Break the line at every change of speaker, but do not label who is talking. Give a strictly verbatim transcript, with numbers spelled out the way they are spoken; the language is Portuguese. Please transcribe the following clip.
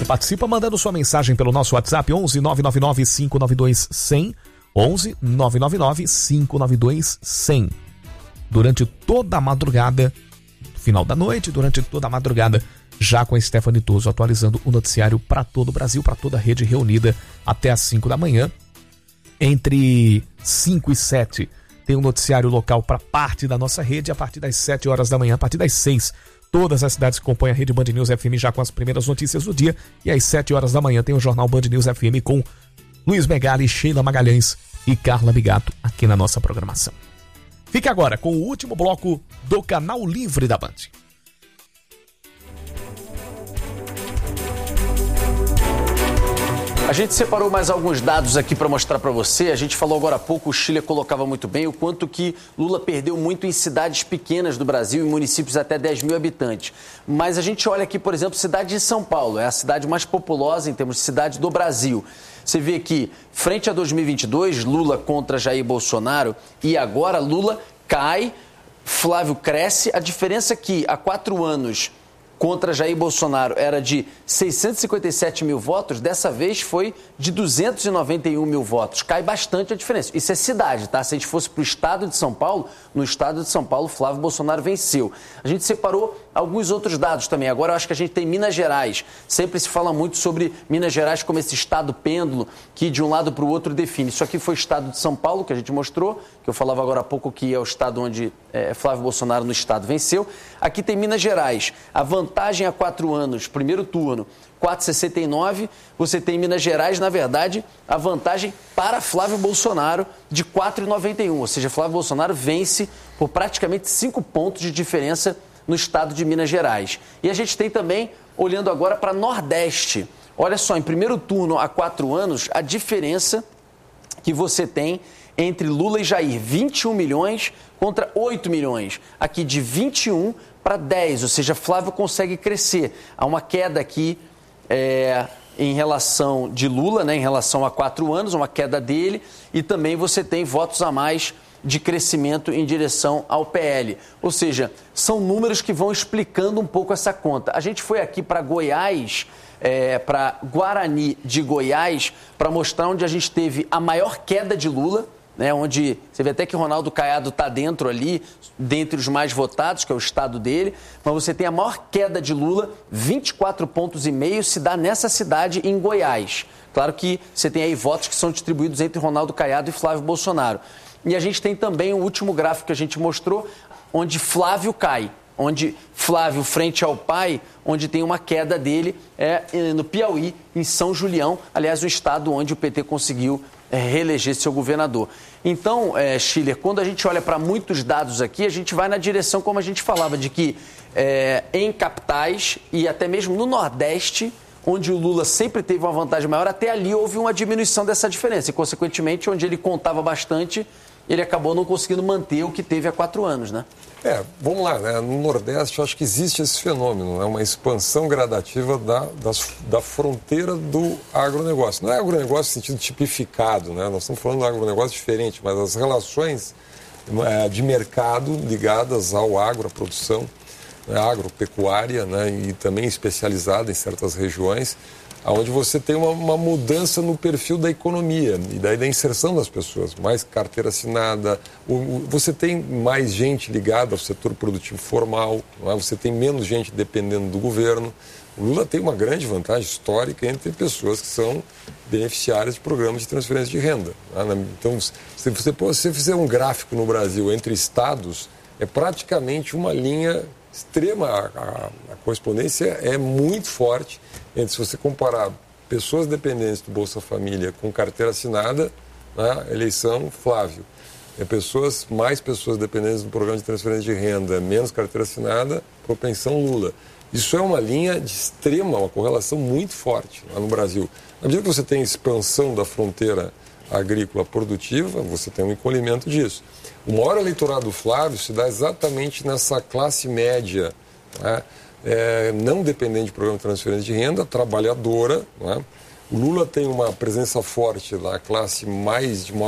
participa mandando sua mensagem pelo nosso WhatsApp onze nove nove nove cinco nove dois cem, onze nove nove nove cinco nove dois cem. Durante toda a madrugada, final da noite, durante toda a madrugada, já com a Stephanie Toso atualizando o noticiário para todo o Brasil, para toda a rede reunida até às cinco da manhã. Entre cinco e sete tem um noticiário local para parte da nossa rede, a partir das sete horas da manhã, a partir das seis, todas as cidades que compõem a rede Band News F M já com as primeiras notícias do dia, e às sete horas da manhã tem o Jornal Band News F M com Luiz Megali, Sheila Magalhães e Carla Bigato aqui na nossa programação. Fique agora com o último bloco do Canal Livre da Band.
A gente separou mais alguns dados aqui para mostrar para você. A gente falou agora há pouco, o Chile colocava muito bem o quanto que Lula perdeu muito em cidades pequenas do Brasil, em municípios até dez mil habitantes. Mas a gente olha aqui, por exemplo, cidade de São Paulo, é a cidade mais populosa em termos de cidade do Brasil. Você vê que, frente a dois mil e vinte e dois, Lula contra Jair Bolsonaro, e agora Lula cai, Flávio cresce. A diferença é que há quatro anos contra Jair Bolsonaro era de seiscentos e cinquenta e sete mil votos, dessa vez foi de duzentos e noventa e um mil votos. Cai bastante a diferença. Isso é cidade, tá? Se a gente fosse para o estado de São Paulo, no estado de São Paulo, Flávio Bolsonaro venceu. A gente separou alguns outros dados também. Agora eu acho que a gente tem Minas Gerais. Sempre se fala muito sobre Minas Gerais como esse estado pêndulo que de um lado para o outro define. Isso aqui foi o estado de São Paulo, que a gente mostrou, que eu falava agora há pouco que é o estado onde é, Flávio Bolsonaro no estado venceu. Aqui tem Minas Gerais. A vantagem há quatro anos, primeiro turno, quatro vírgula sessenta e nove. Você tem Minas Gerais, na verdade, a vantagem para Flávio Bolsonaro de quatro vírgula noventa e um. Ou seja, Flávio Bolsonaro vence por praticamente cinco pontos de diferença no estado de Minas Gerais. E a gente tem também, olhando agora para Nordeste. Olha só, em primeiro turno há quatro anos, a diferença que você tem entre Lula e Jair, vinte e um milhões contra oito milhões. Aqui de vinte e um para dez, ou seja, Flávio consegue crescer. Há uma queda aqui é, em relação de Lula, né, em relação a quatro anos, uma queda dele, e também você tem votos a mais de crescimento em direção ao P L. Ou seja, são números que vão explicando um pouco essa conta. A gente foi aqui para Goiás, é, para Guarani de Goiás, para mostrar onde a gente teve a maior queda de Lula, né, onde você vê até que Ronaldo Caiado está dentro ali, dentre os mais votados, que é o estado dele, mas você tem a maior queda de Lula, vinte e quatro pontos e meio, se dá nessa cidade em Goiás. Claro que você tem aí votos que são distribuídos entre Ronaldo Caiado e Flávio Bolsonaro. E a gente tem também o último gráfico que a gente mostrou, onde Flávio cai, onde Flávio, frente ao pai, onde tem uma queda dele, é no Piauí, em São Julião, aliás, o estado onde o P T conseguiu é, reeleger seu governador. Então, é, Schiller, quando a gente olha para muitos dados aqui, a gente vai na direção, como a gente falava, de que é, em capitais e até mesmo no Nordeste, onde o Lula sempre teve uma vantagem maior, até ali houve uma diminuição dessa diferença. E, consequentemente, onde ele contava bastante, ele acabou não conseguindo manter o que teve há quatro anos, né?
É, vamos lá, né? No Nordeste, eu acho que existe esse fenômeno, né? Uma expansão gradativa da, das, da fronteira do agronegócio. Não é agronegócio no sentido tipificado, né? Nós estamos falando de um agronegócio diferente, mas as relações é, de mercado ligadas ao agro, à produção, né? Agropecuária, né? E também especializada em certas regiões, onde você tem uma, uma mudança no perfil da economia e daí da inserção das pessoas, mais carteira assinada, o, o, você tem mais gente ligada ao setor produtivo formal, não é? Você tem menos gente dependendo do governo. O Lula tem uma grande vantagem histórica entre pessoas que são beneficiárias de programas de transferência de renda. Não é? Então, se você, se você fizer um gráfico no Brasil entre estados, é praticamente uma linha extrema, a, a, a correspondência é muito forte entre, se você comparar pessoas dependentes do Bolsa Família com carteira assinada, né, eleição Flávio. É pessoas, mais pessoas dependentes do programa de transferência de renda, menos carteira assinada, propensão Lula. Isso é uma linha de extrema, uma correlação muito forte lá no Brasil. Na medida que você tem expansão da fronteira agrícola produtiva, você tem um encolhimento disso. O maior eleitorado do Flávio se dá exatamente nessa classe média, né? É, não dependente de programa de transferência de renda, trabalhadora, né? O Lula tem uma presença forte na classe mais de maior